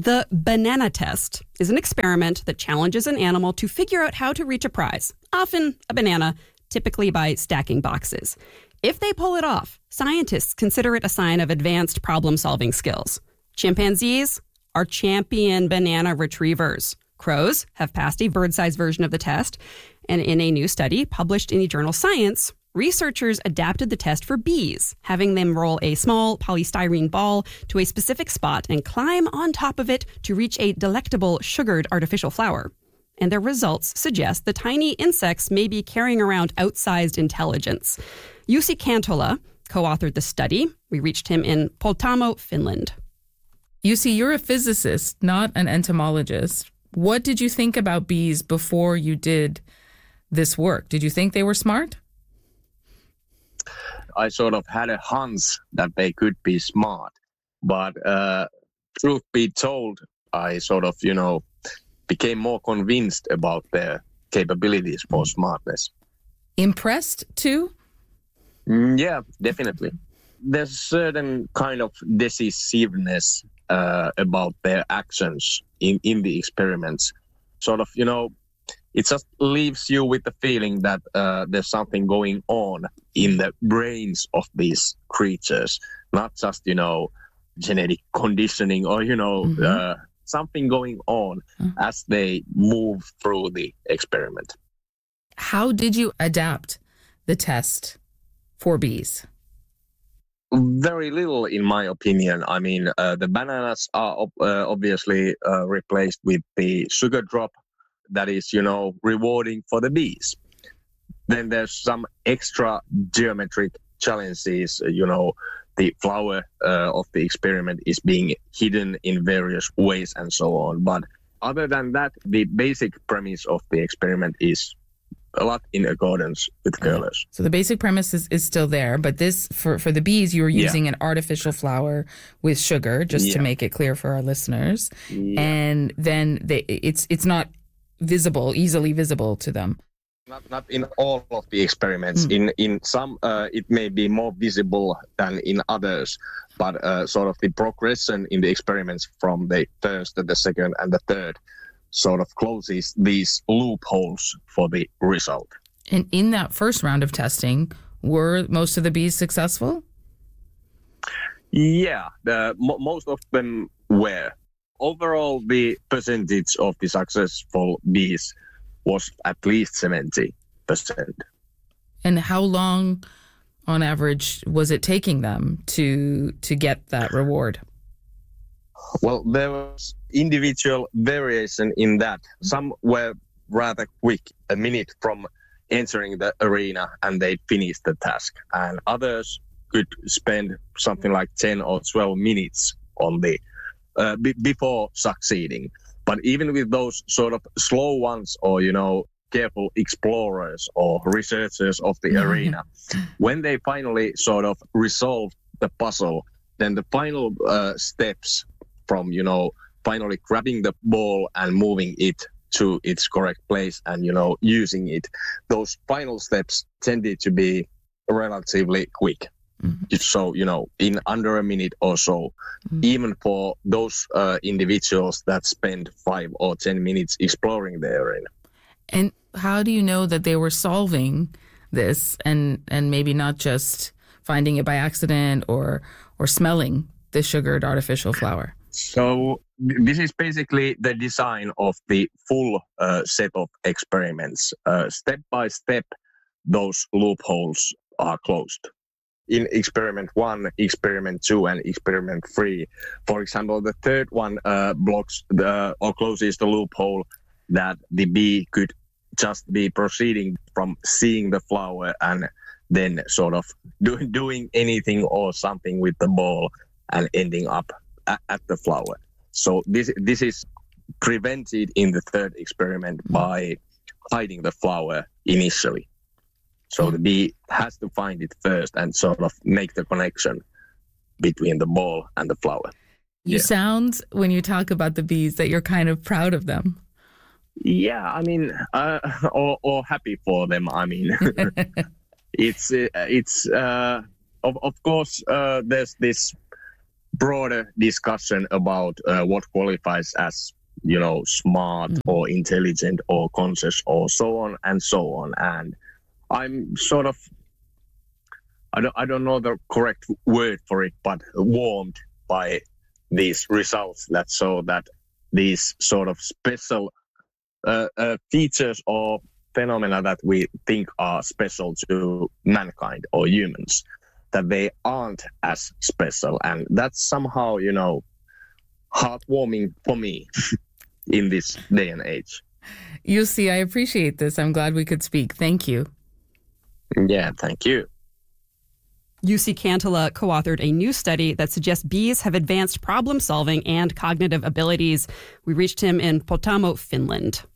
The banana test is an experiment that challenges an animal to figure out how to reach a prize, often a banana, typically by stacking boxes. If they pull it off, scientists consider it a sign of advanced problem-solving skills. Chimpanzees are champion banana retrievers. Crows have passed a bird-sized version of the test, and in a new study published in the journal Science, researchers adapted the test for bees, having them roll a small polystyrene ball to a specific spot and climb on top of it to reach a delectable sugared artificial flower. And their results suggest the tiny insects may be carrying around outsized intelligence. Jussi Kantola co-authored the study. We reached him in Poltamo, Finland. Jussi, you're a physicist, not an entomologist. What did you think about bees before you did this work? Did you think they were smart? I sort of had a hunch that they could be smart. But truth be told, I sort of, became more convinced about their capabilities for smartness. Impressed too? Yeah, definitely. There's a certain kind of decisiveness about their actions in the experiments. Sort of, it just leaves you with the feeling that there's something going on in the brains of these creatures, not just, genetic conditioning or, something going on as they move through the experiment. How did you adapt the test for bees? Very little, in my opinion. I mean, the bananas are obviously replaced with the sugar drop that is, rewarding for the bees. Then there's some extra geometric challenges, the flower of the experiment is being hidden in various ways and so on. But other than that, the basic premise of the experiment is a lot in accordance with Köhler's. So the basic premise is still there, but this, for the bees, you were using an artificial flower with sugar, just to make it clear for our listeners. Yeah. And then it's not easily visible to them. Not in all of the experiments. In some, it may be more visible than in others, but sort of the progression in the experiments from the first to the second and the third sort of closes these loopholes for the result. And in that first round of testing, were most of the bees successful? Yeah, most of them were. Overall, the percentage of the successful bees was at least 70%. And how long, on average, was it taking them to get that reward? Well, there was individual variation in that. Some were rather quick, a minute from entering the arena, and they finished the task. And others could spend something like 10 or 12 minutes on the before succeeding. But even with those sort of slow ones or, careful explorers or researchers of the arena, when they finally sort of resolved the puzzle, then the final steps from, finally grabbing the ball and moving it to its correct place and, using it, those final steps tended to be relatively quick. So, in under a minute or so, even for those individuals that spend 5 or 10 minutes exploring the arena. And how do you know that they were solving this and maybe not just finding it by accident or smelling the sugared artificial flower? So this is basically the design of the full set of experiments. Step by step, those loopholes are closed. In experiment 1, experiment 2, and experiment 3, for example, the third one blocks or closes the loophole that the bee could just be proceeding from seeing the flower and then sort of doing anything or something with the ball and ending up at the flower. So this is prevented in the third experiment by hiding the flower initially. So the bee has to find it first and sort of make the connection between the ball and the flower. You sound, when you talk about the bees, that you're kind of proud of them. Yeah, I mean, or happy for them. I mean, it's of course there's this broader discussion about what qualifies as, smart or intelligent or conscious or so on and so on. And I'm sort of, I don't know the correct word for it, but warmed by these results that show that these sort of special features or phenomena that we think are special to mankind or humans, that they aren't as special. And that's somehow, heartwarming for me in this day and age. Jussi, I appreciate this. I'm glad we could speak. Thank you. Yeah, thank you. Jussi Kantila co-authored a new study that suggests bees have advanced problem-solving and cognitive abilities. We reached him in Potamo, Finland.